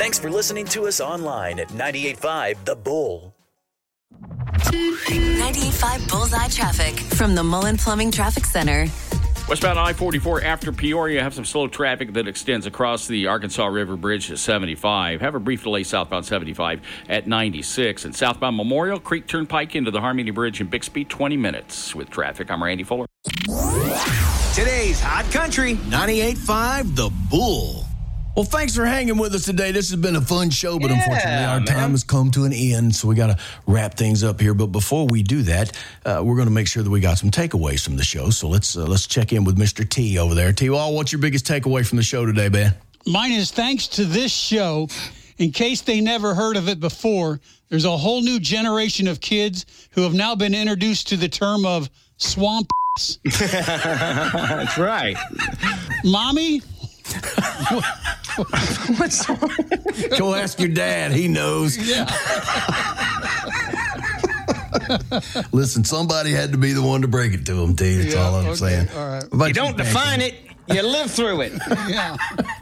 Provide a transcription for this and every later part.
Thanks for listening to us online at 98.5 The Bull. 98.5 Bullseye Traffic from the Mullen Plumbing Traffic Center. Westbound I-44 after Peoria, have some slow traffic that extends across the Arkansas River Bridge to 75. Have a brief delay southbound 75 at 96. And southbound Memorial Creek Turnpike into the Harmony Bridge in Bixby, 20 minutes. With traffic, I'm Randy Fuller. Today's Hot Country, 98.5 The Bull. Well, thanks for hanging with us today. This has been a fun show, but unfortunately our time has come to an end, so we got to wrap things up here. But before we do that, we're going to make sure that we got some takeaways from the show. So let's check in with Mr. T over there. T-Wall, what's your biggest takeaway from the show today, man? Mine is thanks to this show. In case they never heard of it before, there's a whole new generation of kids who have now been introduced to the term of swamp. That's right. Mommy? What's wrong? Go ask your dad. He knows. Yeah. Listen, somebody had to be the one to break it to him, T. That's all I'm saying. All right. You don't define it, you live through it. Yeah.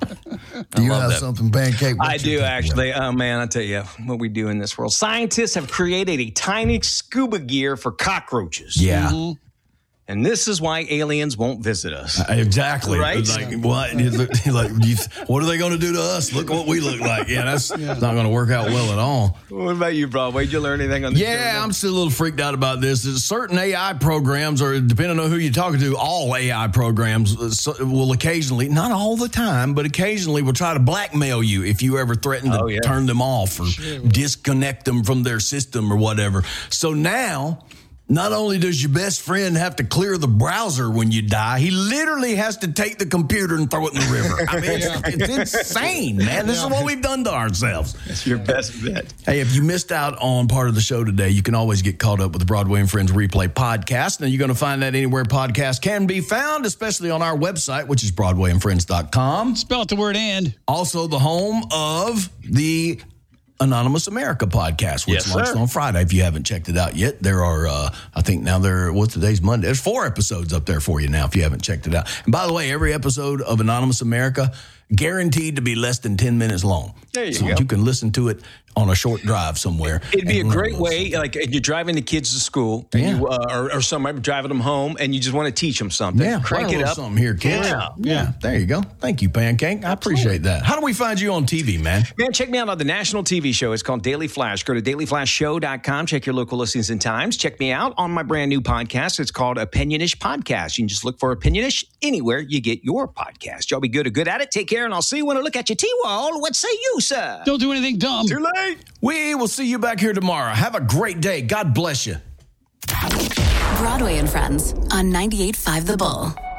Do you have something, Pancake? I do, actually. Oh, man, I tell you what we do in this world. Scientists have created a tiny scuba gear for cockroaches. Yeah. Mm-hmm. And this is why aliens won't visit us. Exactly. Right? Like, what? What are they going to do to us? Look what we look like. Yeah, that's not going to work out well at all. What about you, Broadway? Did you learn anything on this? Yeah, I'm still a little freaked out about this. Certain AI programs, or depending on who you're talking to, all AI programs will occasionally, not all the time, but occasionally will try to blackmail you if you ever threaten to turn them off or disconnect them from their system or whatever. So now, not only does your best friend have to clear the browser when you die, he literally has to take the computer and throw it in the river. I mean, it's insane, man. This is what we've done to ourselves. That's your best bet. Hey, if you missed out on part of the show today, you can always get caught up with the Broadway and Friends Replay podcast. Now, you're going to find that anywhere podcasts can be found, especially on our website, which is BroadwayandFriends.com. Spell out the word "and." Also, the home of the Anonymous America podcast, which launched on Friday. If you haven't checked it out yet, there are, I think now today's Monday. There's 4 episodes up there for you now if you haven't checked it out. And by the way, every episode of Anonymous America guaranteed to be less than 10 minutes long. There you so go. You can listen to it on a short drive somewhere. It'd be a great way, like you're driving the kids to school, and you, or somebody driving them home, and you just want to teach them something. Yeah, crank it up. Something here, kids. Yeah, there you go. Thank you, Pancake. I appreciate that. How do we find you on TV, man? Man, check me out on the national TV show. It's called Daily Flash. Go to dailyflashshow.com. Check your local listings and times. Check me out on my brand new podcast. It's called Opinionish Podcast. You can just look for Opinionish anywhere you get your podcast. Y'all be good or good at it. Take care, and I'll see you when I look at you. T-Wall, what say you, sir? Don't do anything dumb. Too late. We will see you back here tomorrow. Have a great day. God bless you. Broadway and Friends on 98.5 The Bull.